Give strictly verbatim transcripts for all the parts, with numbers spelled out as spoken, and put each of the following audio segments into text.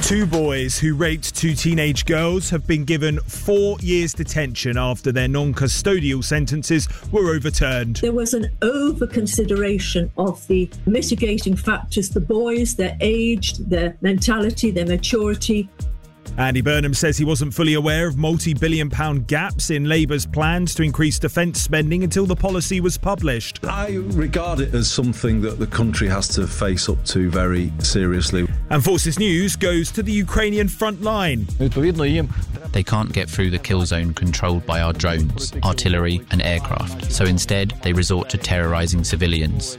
Two boys who raped two teenage girls have been given four years detention after their non-custodial sentences were overturned. There was an over-consideration of the mitigating factors, the boys, their age, their mentality, their maturity. Andy Burnham says he wasn't fully aware of multi-billion pound gaps in Labour's plans to increase defence spending until the policy was published. I regard it as something that the country has to face up to very seriously. And Forces News goes to the Ukrainian front line. They can't get through the kill zone controlled by our drones, artillery and aircraft, so instead they resort to terrorising civilians.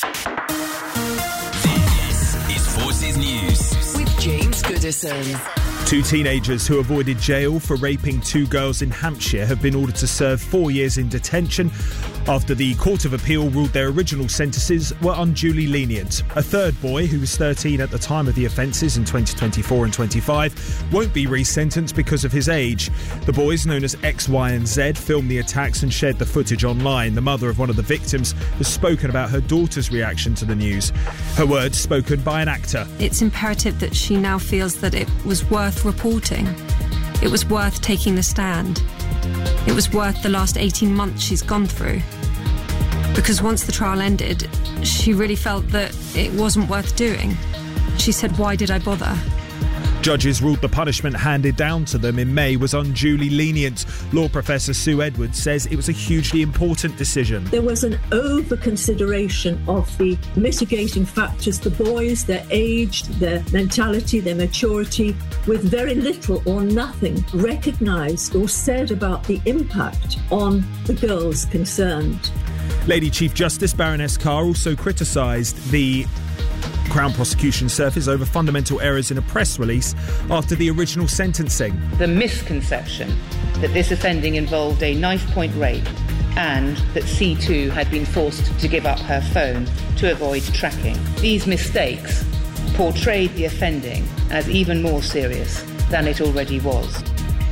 This is Forces News with James Goodison. Two teenagers who avoided jail for raping two girls in Hampshire have been ordered to serve four years in detention after the Court of Appeal ruled their original sentences were unduly lenient. A third boy, who was thirteen at the time of the offences in twenty twenty-four and twenty-five, won't be resentenced because of his age. The boys, known as X, Y and Z, filmed the attacks and shared the footage online. The mother of one of the victims has spoken about her daughter's reaction to the news. Her words spoken by an actor. It's imperative that she now feels that it was worth reporting. It was worth taking the stand. It was worth the last eighteen months she's gone through. Because once the trial ended, she really felt that it wasn't worth doing. She said, "Why did I bother?" Judges ruled the punishment handed down to them in May was unduly lenient. Law professor Sue Edwards says it was a hugely important decision. There was an over-consideration of the mitigating factors, the boys, their age, their mentality, their maturity, with very little or nothing recognised or said about the impact on the girls concerned. Lady Chief Justice Baroness Carr also criticised the Crown Prosecution Service over fundamental errors in a press release after the original sentencing. The misconception that this offending involved a knife-point rape and that C two had been forced to give up her phone to avoid tracking. These mistakes portrayed the offending as even more serious than it already was.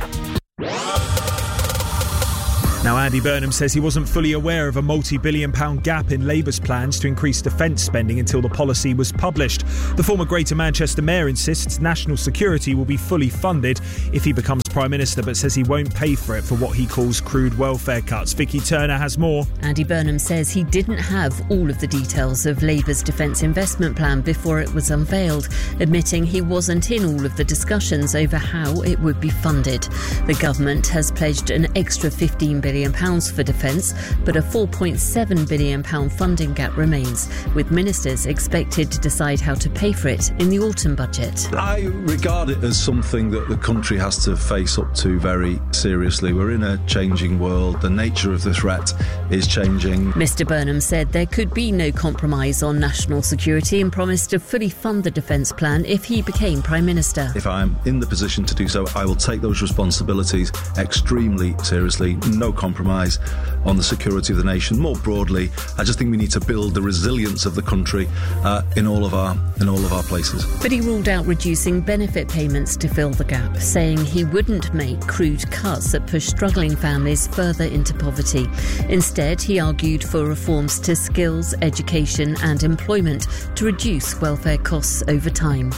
Now, Andy Burnham says he wasn't fully aware of a multi-billion pound gap in Labour's plans to increase defence spending until the policy was published. The former Greater Manchester Mayor insists national security will be fully funded if he becomes Prime Minister, but says he won't pay for it for what he calls crude welfare cuts. Vicky Turner has more. Andy Burnham says he didn't have all of the details of Labour's defence investment plan before it was unveiled, admitting he wasn't in all of the discussions over how it would be funded. The government has pledged an extra fifteen billion pounds for defence, but a four point seven billion pounds funding gap remains, with ministers expected to decide how to pay for it in the autumn budget. I regard it as something that the country has to face up to very seriously. We're in a changing world. The nature of the threat is changing. Mr Burnham said there could be no compromise on national security and promised to fully fund the defence plan if he became Prime Minister. If I'm in the position to do so, I will take those responsibilities extremely seriously. No compromise on the security of the nation. More broadly, I just think we need to build the resilience of the country uh, in all of our in all of our places. But he ruled out reducing benefit payments to fill the gap, saying he wouldn't make crude cuts that push struggling families further into poverty. Instead, he argued for reforms to skills, education and employment to reduce welfare costs over time.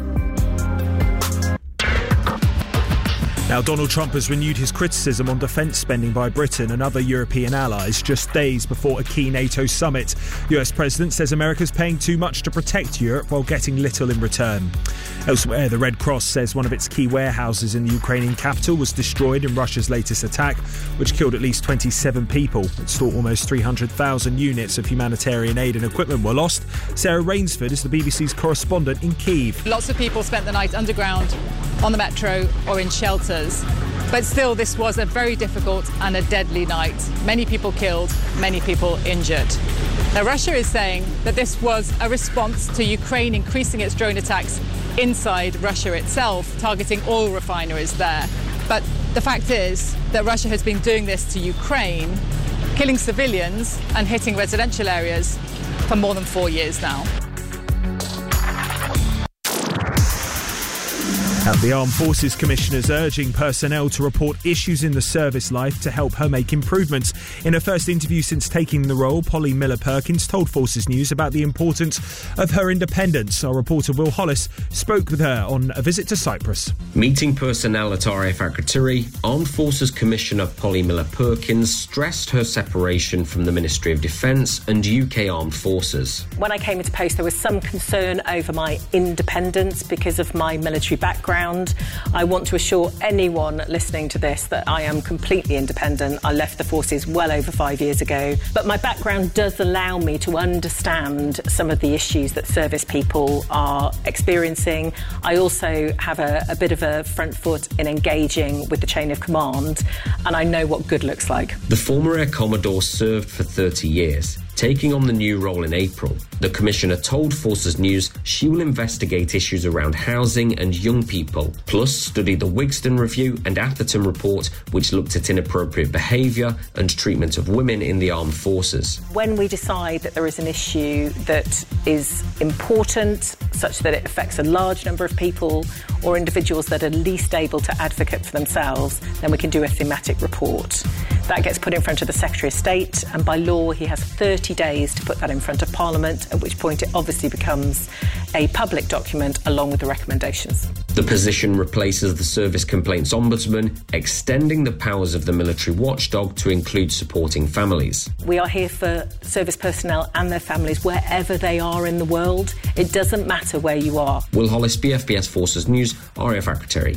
Now, Donald Trump has renewed his criticism on defence spending by Britain and other European allies just days before a key NATO summit. The U S President says America's paying too much to protect Europe while getting little in return. Elsewhere, the Red Cross says one of its key warehouses in the Ukrainian capital was destroyed in Russia's latest attack, which killed at least twenty-seven people. It's thought almost three hundred thousand units of humanitarian aid and equipment were lost. Sarah Rainsford is the B B C's correspondent in Kyiv. Lots of people spent the night underground, on the metro or in shelters. But still, this was a very difficult and a deadly night. Many people killed, many people injured. Now, Russia is saying that this was a response to Ukraine increasing its drone attacks inside Russia itself, targeting oil refineries there. But the fact is that Russia has been doing this to Ukraine, killing civilians and hitting residential areas for more than four years now. And the Armed Forces Commissioner's urging personnel to report issues in the service life to help her make improvements. In her first interview since taking the role, Polly Miller-Perkins told Forces News about the importance of her independence. Our reporter Will Hollis spoke with her on a visit to Cyprus. Meeting personnel at R A F Akrotiri, Armed Forces Commissioner Polly Miller-Perkins stressed her separation from the Ministry of Defence and U K Armed Forces. When I came into post, there was some concern over my independence because of my military background. I want to assure anyone listening to this that I am completely independent. I left the forces well over five years ago, but my background does allow me to understand some of the issues that service people are experiencing. I also have a, a bit of a front foot in engaging with the chain of command, and I know what good looks like. The former Air Commodore served for thirty years. Taking on the new role in April, the Commissioner told Forces News she will investigate issues around housing and young people, plus study the Wigston Review and Atherton Report, which looked at inappropriate behaviour and treatment of women in the armed forces. When we decide that there is an issue that is important, such that it affects a large number of people or individuals that are least able to advocate for themselves, then we can do a thematic report. That gets put in front of the Secretary of State, and by law he has thirty days to put that in front of Parliament, at which point it obviously becomes a public document along with the recommendations. The position replaces the Service Complaints Ombudsman, extending the powers of the military watchdog to include supporting families. We are here for service personnel and their families wherever they are in the world. It doesn't matter where you are. Will Hollis, B F B S Forces News, R A F Akrotiri.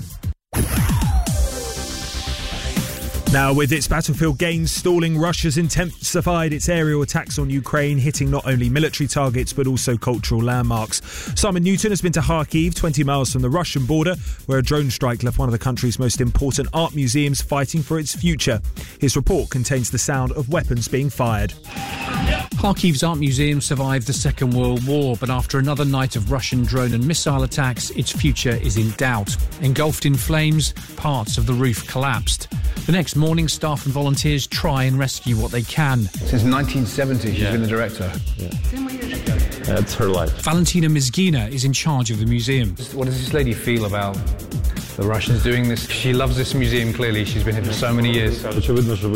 Now, with its battlefield gains stalling, Russia's intensified its aerial attacks on Ukraine, hitting not only military targets but also cultural landmarks. Simon Newton has been to Kharkiv, twenty miles from the Russian border, where a drone strike left one of the country's most important art museums fighting for its future. His report contains the sound of weapons being fired. Kharkiv's art museum survived the Second World War, but after another night of Russian drone and missile attacks, its future is in doubt. Engulfed in flames, parts of the roof collapsed. The next morning, staff and volunteers try and rescue what they can. Since nineteen seventy, she's yeah. been the director. Yeah. That's her life. Valentina Mizgina is in charge of the museum. What does this lady feel about the Russians doing this? She loves this museum, clearly. She's been here for so many years. Her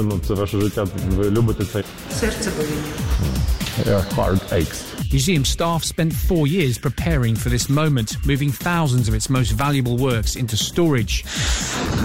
heart aches. Museum staff spent four years preparing for this moment, moving thousands of its most valuable works into storage.